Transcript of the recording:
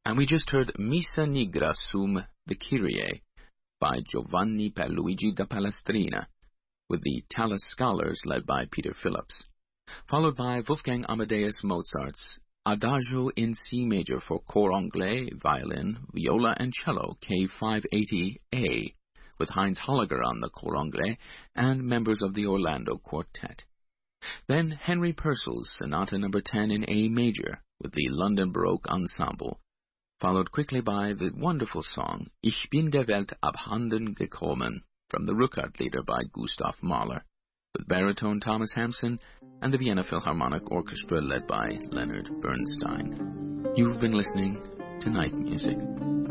And we just heard Missa Nigra sum the Kyrie by Giovanni Pierluigi da Palestrina, with the Tallis Scholars led by Peter Phillips, followed by Wolfgang Amadeus Mozart's Adagio in C major for cor anglais, violin, viola, and cello, K580A, with Heinz Holliger on the cor anglais and members of the Orlando Quartet. Then Henry Purcell's Sonata No. 10 in A major, with the London Baroque Ensemble, followed quickly by the wonderful song Ich bin der Welt abhanden gekommen from the Rückert-Lieder by Gustav Mahler, with baritone Thomas Hampson and the Vienna Philharmonic Orchestra led by Leonard Bernstein. You've been listening to Night Music.